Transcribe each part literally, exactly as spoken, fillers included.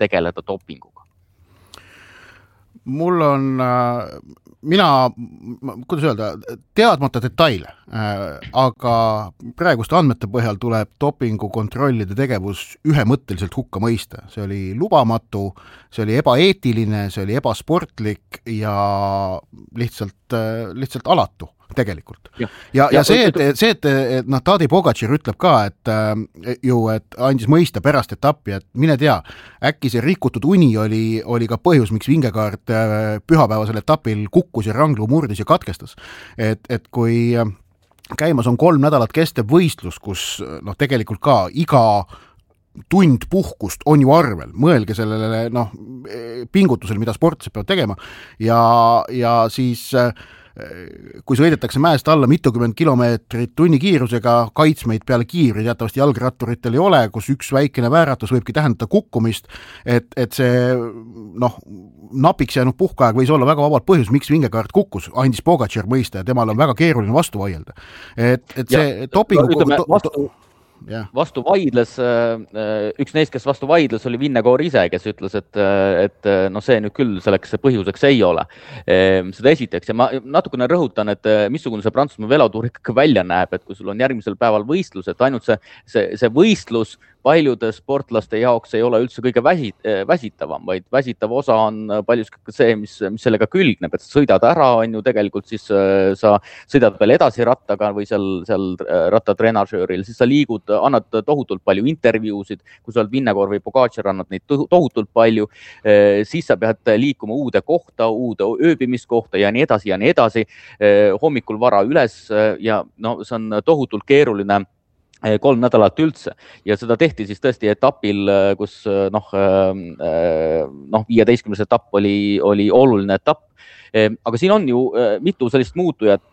tegeleda dopinguga? Mul on, mina, kuidas öelda, teadmata detaile, aga praeguste andmete põhjal tuleb dopingu kontrollide tegevus ühemõtteliselt hukka mõista. See oli lubamatu, see oli ebaeetiline, see oli ebasportlik ja lihtsalt, lihtsalt alatu tegelikult. Ja, ja, ja see, et, see, et, et noh, Tadej Pogačar ütleb ka, et äh, ju, et andis mõista pärast etappi, et mine tea, äkki see rikutud uni oli, oli ka põhjus, miks Vingegaard äh, pühapäevasel etapil kukkus ja ranglu murdis ja katkestas. Et, et kui äh, käimas on kolm nädalat kestev võistlus, kus noh, tegelikult ka iga tund puhkust on ju arvel, mõelge sellele noh, pingutusel, mida sportlased peavad tegema ja, ja siis äh, kui sõidetakse mäest alla mitukümmend kilomeetrit tunni kiirusega, kaitsmeid peale kiivri teatavasti jalgratturitel ei ole, kus üks väikene vääratus võibki tähendada kukkumist, et, et see noh, napiks jäänud puhkaeg võis olla väga vabalt põhjus, miks Vingegaard kukkus, andis Pogačar mõista ja temal on väga keeruline vastu vaielda. Et, et see ja, dopingu... Ütleme, vastu... Yeah. vastu vaidles, üks neist, kes vastu vaidles, oli Vingegaard ise, kes ütles, et, et no see nüüd küll selleks põhjuseks ei ole. Seda esiteks ja ma natukene rõhutan, et missugune see Prantsusmaa velotuur ikkagi välja näeb, et kui sul on järgmisel päeval võistlus, et ainult see, see, see võistlus paljude sportlaste jaoks ei ole üldse kõige väsit, väsitavam, vaid väsitav osa on paljus see, mis, mis sellega külgneb, et sa sõidad ära, on ju tegelikult siis sa sõidad veel edasi rattaga või seal, seal rattatrenagööril, siis sa liigud, annad tohutult palju intervjuusid, kui sa oled Vingegaard või Pogačar, annad neid tohutult palju, siis sa pead liikuma uude kohta, uude ööbimiskohta ja nii edasi ja nii edasi, hommikul vara üles ja no see on tohutult keeruline kolm nädalat üldse ja seda tehti siis tõesti etapil, kus noh, noh viieteistkümnes etapp oli, oli oluline etapp, aga siin on ju mitu sellist muutujat,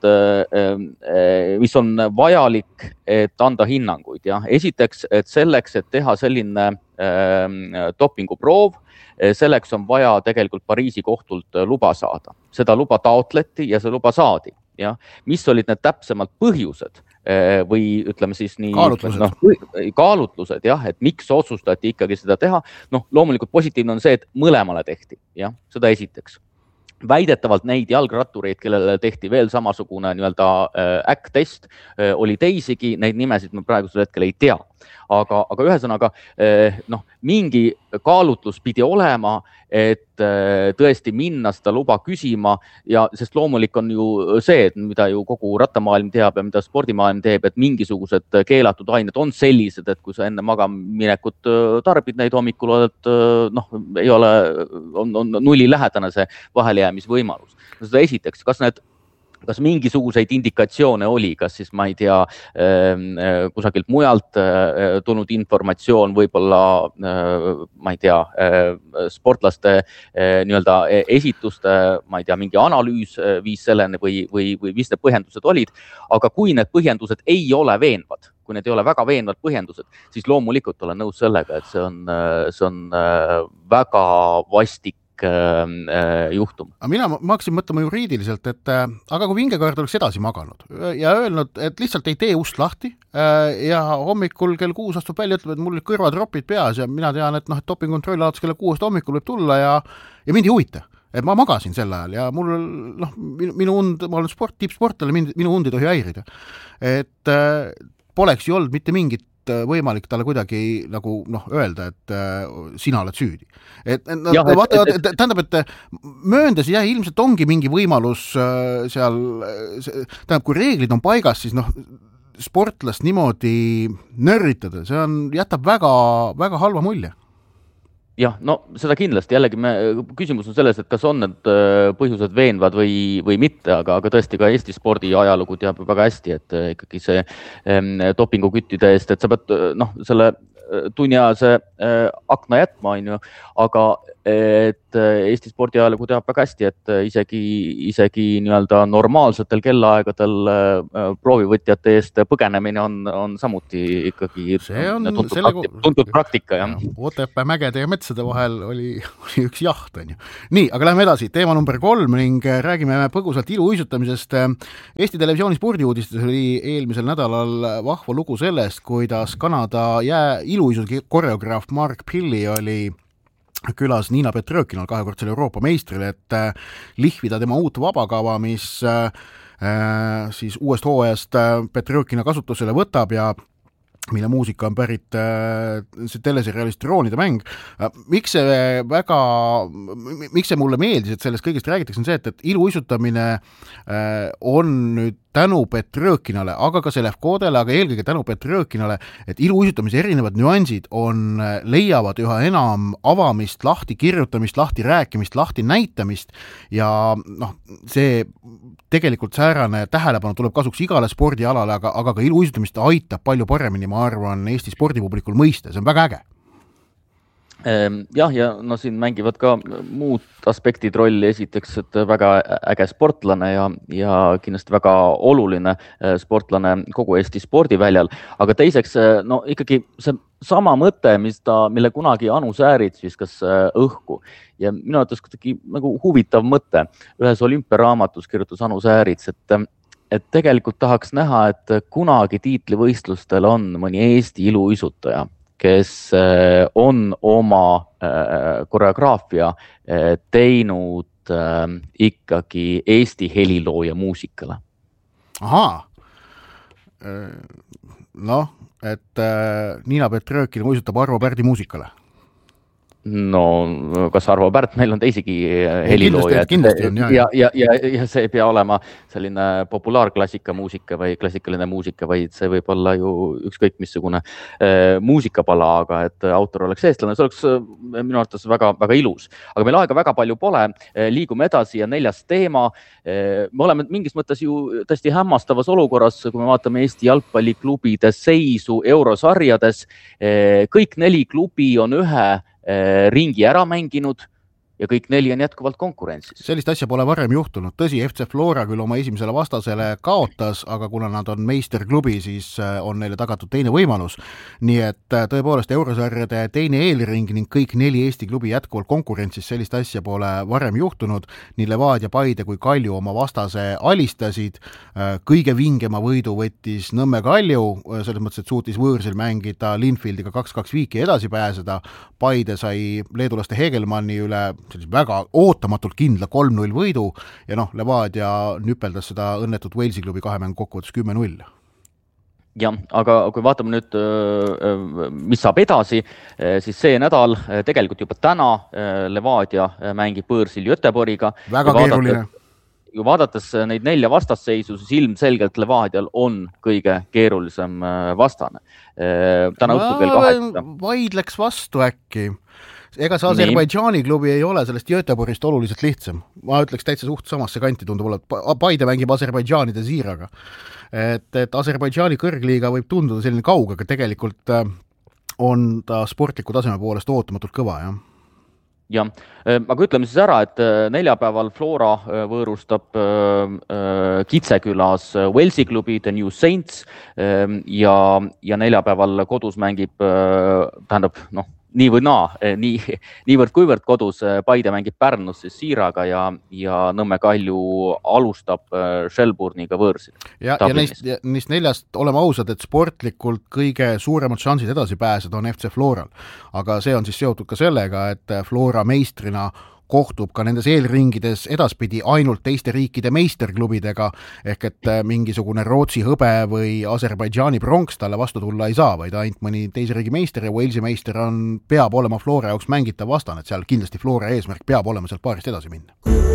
mis on vajalik, et anda hinnanguid. Ja. Esiteks, et selleks, et teha selline dopinguproov, selleks on vaja tegelikult Pariisi kohtult luba saada. Seda luba taotleti ja see luba saadi. Ja. Mis olid need täpsemalt põhjused? Või ütleme siis nii kaalutlused, no, kaalutlused jah, et miks otsustati ikkagi seda teha. Noh, loomulikult positiivne on see, et mõlemale tehti, jah, seda esiteks. Väidetavalt neid jalgrattureid, kellele tehti veel samasugune nii-öelda äkk-test, oli teisigi, neid nimesid ma praegusel hetkel ei tea. Aga, aga ühesõnaga, noh, mingi kaalutlus pidi olema, et tõesti minna seda luba küsima ja sest loomulik on ju see, et mida ju kogu rattamaailm teab ja mida spordimaailm teeb, et mingisugused keelatud ained on sellised, et kui sa enne magaminekut tarbid neid hommikul, et noh, ei ole, on, on nulli lähedane see vahelejäämisvõimalus. Seda esiteks, kas need kas mingisuguseid indikatsioone oli, kas siis ma ei tea kusagilt mujalt tulnud informatsioon, võib-olla ma ei tea sportlaste nii-öelda esituste, ma ei tea, mingi analüüs viis selleni või, või, või mis need põhjendused olid, aga kui need põhjendused ei ole veenvad, kui need ei ole väga veenvad põhjendused, siis loomulikult olen nõus sellega, et see on, see on väga vastik juhtum. Mina ma hakkasin mõtlema juriidiliselt, et aga kui Vingegaard oleks edasi maganud ja öelnud, et lihtsalt ei tee ust lahti ja hommikul kell kuus astub välja, ütleb, et mul kõrvatropid peas ja mina tean, et noh, et dopingukontroll alates kella kuuest hommikul võib tulla ja, ja mind ei huvita. Et ma magasin sel ajal ja mul noh, minu, minu und, ma olen sport, tippsportale, minu und ei tohi häirida. Et äh, poleks ju olnud mitte mingit võimalik talle kuidagi nagu noh, öelda, et äh, sina oled süüdi. Et, et, ja, vaata, et, et, tähendab, et mööndes jah, ilmselt ongi mingi võimalus äh, seal, tähendab, kui reeglid on paigas, siis noh, sportlast niimoodi nörritada, see on, jätab väga, väga halva mulje. Jah, no seda kindlasti, jällegi me, küsimus on selles, et kas on need põhjused veenvad või, või mitte, aga, aga tõesti ka Eesti spordi ajalugu teab väga hästi, et ikkagi see dopinguküttide eest, et sa pead noh, selle tunniajase akna jätma, on ju, aga et Eesti spordi ajalugu teab väga hästi, et isegi, isegi nii-öelda normaalsetel kellaaegadel proovivõtjate eest põgenemine on, on samuti ikkagi on tuntud, selle... praktika, tuntud praktika. Ja. Otepää mägede ja metsade vahel oli, oli üks jaht. On ju. Nii, aga lähme edasi. Teema number kolm ning räägime põgusalt iluuisutamisest. Eesti Televisiooni spordiuudistes oli eelmisel nädalal vahva lugu sellest, kuidas Kanada jää iluuisugi koreograaf Mark Pilli oli külas Niina Petrõkinal, kahekordsel Euroopa meistrile, et lihvida tema uut vabakava, mis siis uuest hooajast Petrõkina kasutusele võtab ja mille muusika on pärit see teleseriaalist Droonide mäng. Miks see väga, miks see mulle meeldis, et sellest kõigest räägitakse, on see, et, et iluuisutamine on nüüd tänu Petrõkinale, aga ka Selevkodele, aga eelkõige tänu Petrõkinale, et iluuisutamise erinevad nüansid on, leiavad üha enam avamist, lahti kirjutamist, lahti rääkimist, lahti näitamist ja noh, see tegelikult säärane tähelepanu tuleb kasuks igale spordialale, aga, aga ka iluuisutamist aitab palju paremini, ma arvan, Eesti spordipublikul mõista, see on väga äge. Jah, ja no siin mängivad ka muud aspektid rolli, esiteks, et väga äge sportlane ja, ja kindlasti väga oluline sportlane kogu Eesti spordiväljal, aga teiseks, no ikkagi see sama mõte, mis ta, mille kunagi Anu Säärits viskas õhku ja minu arvates kuidagi nagu huvitav mõte. Ühes olümpiaraamatus kirjutas Anu Säärits, et et tegelikult tahaks näha, et kunagi tiitlivõistlustel on mõni Eesti iluuisutaja, kes on oma koreograafia teinud ikkagi Eesti helilooja muusikale. Ahaa, noh, et Niina Petrõkin uisutab Arvo Pärdi muusikale. No, kas Arvo Pärt, meil on teisigi helilooja. Kindlasti on, ja, ja, ja, ja see ei pea olema selline populaarklassika muusika või klassikaline muusika, vaid see võib olla ju ükskõik missugune äh, muusikapala, aga et autor oleks eestlane, see oleks äh, minu arvates väga, väga ilus. Aga meil aega väga palju pole, äh, liigume edasi ja neljas teema. Äh, me oleme mingis mõttes ju tõesti hämmastavas olukorras, kui me vaatame Eesti jalgpalliklubide seisu eurosarjades. Äh, kõik neli klubi on ühe ringi ära mänginud ja kõik neli on jätkuvalt konkurentsis. Sellist asja pole varem juhtunud. Tõsi, F C Flora küll oma esimesele vastasele kaotas, aga kuna nad on meisterklubi, siis on neile tagatud teine võimalus. Nii et tõepoolest eurosarjade teine eelring ning kõik neli Eesti klubi jätkuvalt konkurentsis, sellist asja pole varem juhtunud. Nii Levadia, Paide kui Kalju oma vastase alistasid. Kõige vingema võidu võttis Nõmme Kalju, selles mõttes, et suutis võõrsil mängida Linfieldiga kaks kaks viiki edasi pääseda. Paide sai leedulaste Hegelmanni üle väga ootamatult kindla kolm null võidu ja noh, Levadia nüpeldas seda õnnetut Walesi klubi kahe mängu kokkuvõttes kümme null. Jah, aga kui vaatame nüüd, mis saab edasi, siis see nädal, tegelikult juba täna Levadia mängib võõrsil Göteborgiga. Väga keeruline. Ju vaadates neid nelja vastasseisu, siis ilmselgelt Levadial on kõige keerulisem vastane. Täna õhtul kell kaheksa. Vaidleks vastu äkki. Ega see Aserbaidžaani klubi ei ole sellest Göteborgist oluliselt lihtsam. Ma ütleks täitsa suht samasse kanti tundub olla. Paide mängib Aserbaidžaanide Siiraga. Et, et Aserbaidžaani kõrgliiga võib tunduda selline kaug, aga tegelikult on ta sportliku taseme poolest ootamatult kõva, jah. Jah, aga ütleme siis ära, et neljapäeval Flora võõrustab Kitsekülas Walesi klubi The New Saints ja, ja neljapäeval kodus mängib, tähendab, noh, nii või naa, nii, niivõrd kuivõrd kodus Paide mängib Pärnus siis Siiraga ja, ja Nõmme Kalju alustab Shelbourne'iga võõrsil. Ja, ja neist, neist neljast oleme ausad, et sportlikult kõige suuremad šansid edasi pääseda on F C Floral. Aga see on siis seotud ka sellega, et Flora meistrina kohtub ka nendes eelringides edaspidi ainult teiste riikide meisterklubidega, ehk et mingisugune Rootsi hõbe või Aserbaidžaani pronks talle vastu tulla ei saa, vaid ainult mõni teise riigi meister ja Walesi meister on, peab olema Flora jaoks mängitav vastane, et seal kindlasti Flora eesmärk peab olema sealt paarist edasi minna.